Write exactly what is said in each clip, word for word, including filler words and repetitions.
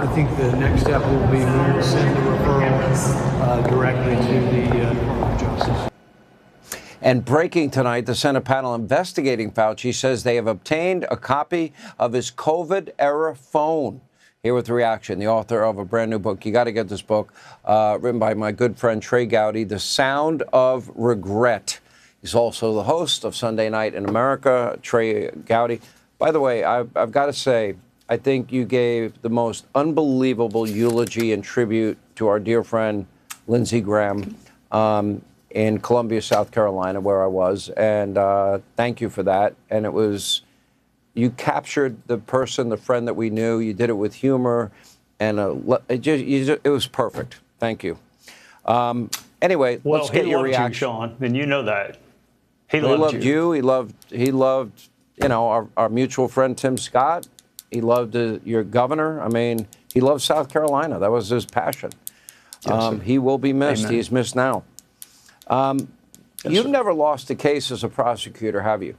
I think the next step will be we will send the referral uh, directly to the uh, Department of Justice. And breaking tonight, the Senate panel investigating Fauci says they have obtained a copy of his COVID-era phone. Here with the reaction, the author of a brand new book. You got to get this book, uh, written by my good friend Trey Gowdy, The Sound of Regret. He's also the host of Sunday Night in America, Trey Gowdy. By the way, I've, I've got to say, I think you gave the most unbelievable eulogy and tribute to our dear friend Lindsey Graham um, in Columbia, South Carolina, where I was. And uh, thank you for that. And it was... You captured the person, the friend that we knew. You did it with humor, and a, it, just, you just, it was perfect. Thank you. Um, anyway, well, let's get he your loved reaction. You, Sean, and you know that. He He loved, loved you. you. He loved. He loved. You know, our, our mutual friend Tim Scott. He loved uh, your governor. I mean, he loved South Carolina. That was his passion. Yes, um, he will be missed. Amen. He's missed now. Um, yes, you've sir. never lost a case as a prosecutor, have you?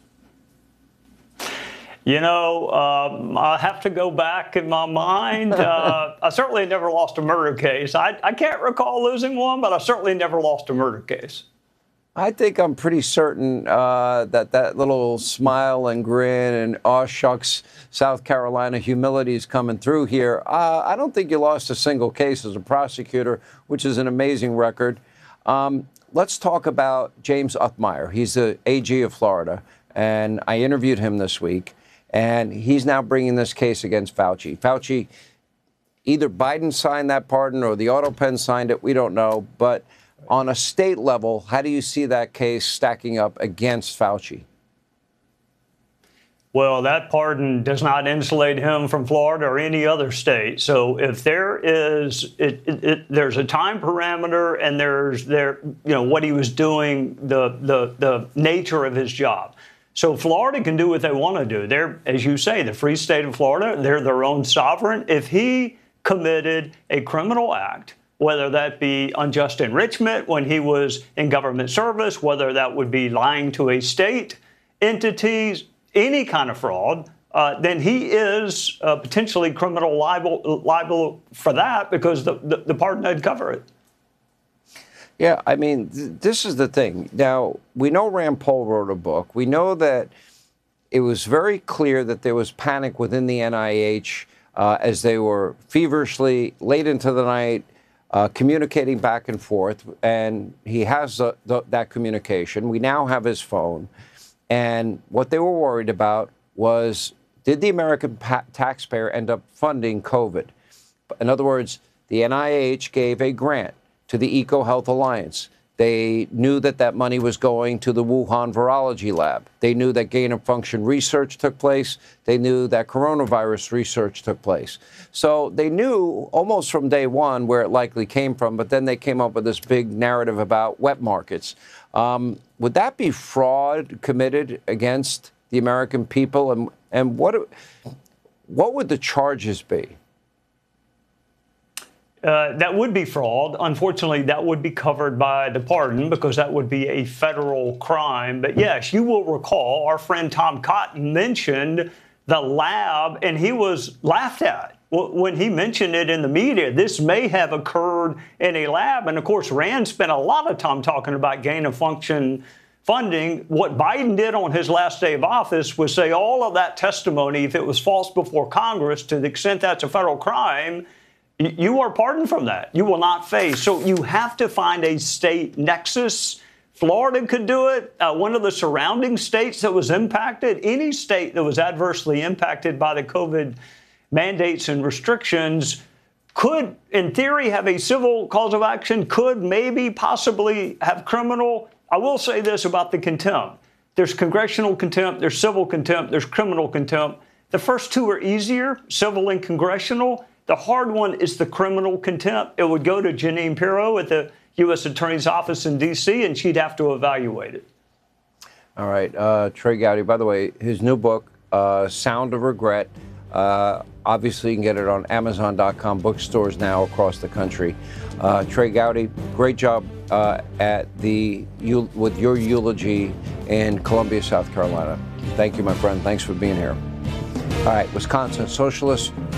You know, um, I have to go back in my mind. Uh, I certainly never lost a murder case. I, I can't recall losing one, but I certainly never lost a murder case. I think I'm pretty certain uh, that that little smile and grin and aw shucks, South Carolina humility is coming through here. Uh, I don't think you lost a single case as a prosecutor, which is an amazing record. Um, let's talk about James Uthmeier. He's the A G of Florida, and I interviewed him this week. And he's now bringing this case against Fauci. Fauci, either Biden signed that pardon or the auto pen signed it. We don't know. But on a state level, how do you see that case stacking up against Fauci? Well, that pardon does not insulate him from Florida or any other state. So if there is, it, it, it, there's a time parameter, and there's there, you know, what he was doing, the the the nature of his job. So Florida can do what they want to do. They're, as you say, the free state of Florida, they're their own sovereign. If he committed a criminal act, whether that be unjust enrichment when he was in government service, whether that would be lying to a state entity, any kind of fraud, uh, then he is uh, potentially criminal liable, liable for that because the, the, the pardon doesn't cover it. Yeah, I mean, th- this is the thing. Now, we know Rand Paul wrote a book. We know that it was very clear that there was panic within the N I H uh, as they were feverishly, late into the night, uh, communicating back and forth. And he has the, the, that communication. We now have his phone. And what they were worried about was, did the American pa- taxpayer end up funding COVID? In other words, the N I H gave a grant to the EcoHealth Alliance. They knew that that money was going to the Wuhan Virology Lab. They knew that gain-of-function research took place. They knew that coronavirus research took place. So they knew almost from day one where it likely came from, but then they came up with this big narrative about wet markets. Um, would that be fraud committed against the American people? And, and what, what would the charges be? Uh, that would be fraud. Unfortunately, that would be covered by the pardon because that would be a federal crime. But yes, you will recall our friend Tom Cotton mentioned the lab, and he was laughed at when he mentioned it in the media. This may have occurred in a lab. And of course, Rand spent a lot of time talking about gain of function funding. What Biden did on his last day of office was say all of that testimony, if it was false before Congress, to the extent that's a federal crime, you are pardoned from that. You will not face. So you have to find a state nexus. Florida could do it. Uh, one of the surrounding states that was impacted, any state that was adversely impacted by the COVID mandates and restrictions could, in theory, have a civil cause of action, could maybe possibly have criminal. I will say this about the contempt. There's congressional contempt, there's civil contempt, there's criminal contempt. The first two are easier, civil and congressional. The hard one is the criminal contempt. It would go to Jeanine Pirro at the U S Attorney's Office in D C, and she'd have to evaluate it. All right. Uh, Trey Gowdy, by the way, his new book, uh, Sound of Regret, uh, obviously you can get it on Amazon dot com, bookstores now across the country. Uh, Trey Gowdy, great job uh, at the with your eulogy in Columbia, South Carolina. Thank you, my friend. Thanks for being here. All right, Wisconsin Socialists.